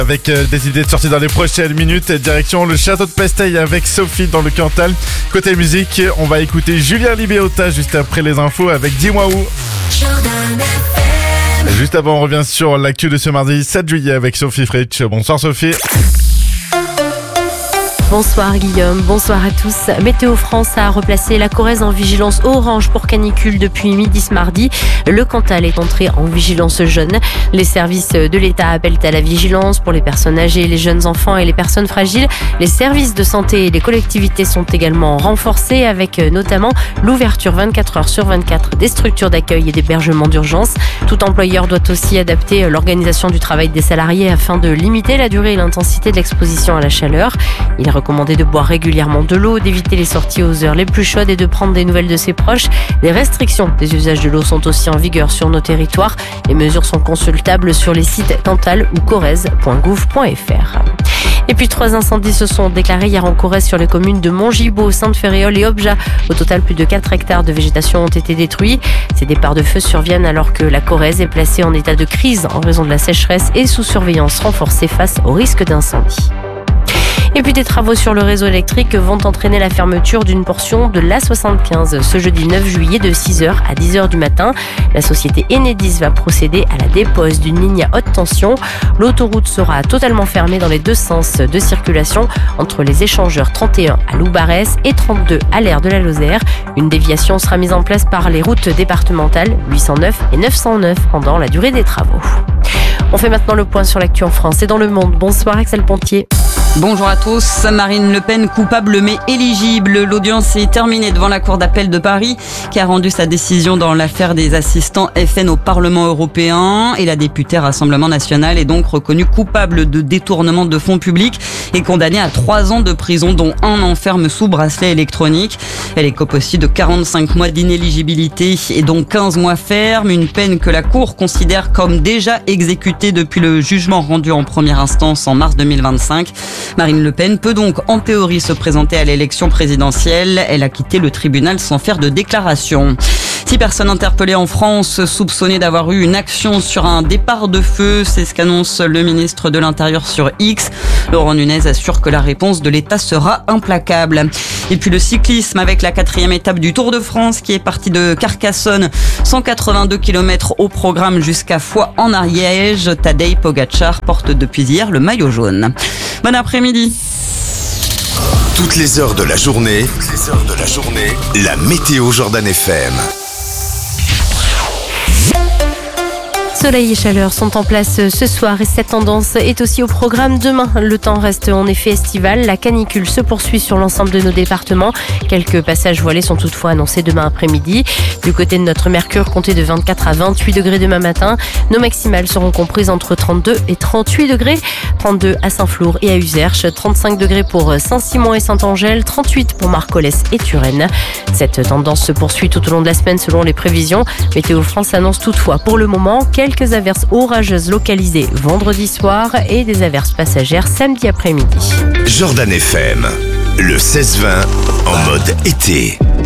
Avec des idées de sortie dans les prochaines minutes. Direction le château de Pesteille avec Sophie dans le Cantal. Côté musique, on va écouter Julien Libéota juste après les infos avec Dis-moi où. Juste avant, on revient sur l'actu de ce mardi 7 juillet avec Sophie Fritsch. Bonsoir Sophie. Bonsoir Guillaume, bonsoir à tous. Météo France a replacé la Corrèze en vigilance orange pour canicule depuis midi ce mardi. Le Cantal est entré en vigilance jaune. Les services de l'État appellent à la vigilance pour les personnes âgées, les jeunes enfants et les personnes fragiles. Les services de santé et les collectivités sont également renforcés avec notamment l'ouverture 24 heures sur 24 des structures d'accueil et d'hébergement d'urgence. Tout employeur doit aussi adapter l'organisation du travail des salariés afin de limiter la durée et l'intensité de l'exposition à la chaleur. Il est recommandé de boire régulièrement de l'eau, d'éviter les sorties aux heures les plus chaudes et de prendre des nouvelles de ses proches. Les restrictions des usages de l'eau sont aussi en vigueur sur nos territoires. Les mesures sont consultables sur les sites cantal ou corrèze.gouv.fr. Et puis 3 incendies se sont déclarés hier en Corrèze sur les communes de Montgibaud, Sainte-Féréole et Objat. Au total, plus de 4 hectares de végétation ont été détruits. Ces départs de feu surviennent alors que la Corrèze est placée en état de crise en raison de la sécheresse et sous surveillance renforcée face au risque d'incendie. Et puis des travaux sur le réseau électrique vont entraîner la fermeture d'une portion de l'A75 ce jeudi 9 juillet de 6h à 10h du matin. La société Enedis va procéder à la dépose d'une ligne à haute tension. L'autoroute sera totalement fermée dans les deux sens de circulation entre les échangeurs 31 à Loubarès et 32 à l'aire de la Lozère. Une déviation sera mise en place par les routes départementales 809 et 909 pendant la durée des travaux. On fait maintenant le point sur l'actu en France et dans le monde. Bonsoir Axel Pontier. Bonjour à tous. Marine Le Pen coupable mais éligible. L'audience est terminée devant la Cour d'appel de Paris qui a rendu sa décision dans l'affaire des assistants FN au Parlement européen. Et la députée Rassemblement National est donc reconnue coupable de détournement de fonds publics et condamnée à 3 ans de prison, dont 1 an ferme sous bracelet électronique. Elle écope aussi de 45 mois d'inéligibilité et dont 15 mois ferme. Une peine que la Cour considère comme déjà exécutée depuis le jugement rendu en première instance en mars 2025. Marine Le Pen peut donc en théorie se présenter à l'élection présidentielle. Elle a quitté le tribunal sans faire de déclaration. 6 personnes interpellées en France soupçonnées d'avoir eu une action sur un départ de feu. C'est ce qu'annonce le ministre de l'Intérieur sur X. Laurent Nunez assure que la réponse de l'État sera implacable. Et puis le cyclisme avec la 4e étape du Tour de France qui est partie de Carcassonne. 182 km au programme jusqu'à Foix en Ariège. Tadej Pogacar porte depuis hier le maillot jaune. Bon après-midi. Toutes les heures de la journée, la météo Jordan FM. Soleil et chaleur sont en place ce soir et cette tendance est aussi au programme demain. Le temps reste en effet estival. La canicule se poursuit sur l'ensemble de nos départements. Quelques passages voilés sont toutefois annoncés demain après-midi. Du côté de notre Mercure, comptez de 24 à 28 degrés demain matin. Nos maximales seront comprises entre 32 et 38 degrés. 32 à Saint-Flour et à Uzerche. 35 degrés pour Saint-Simon et Saint-Angèle. 38 pour Marcollès et Turenne. Cette tendance se poursuit tout au long de la semaine selon les prévisions. Météo France annonce toutefois pour le moment quelques averses orageuses localisées vendredi soir et des averses passagères samedi après-midi. Jordan FM, le 16-20 en mode été.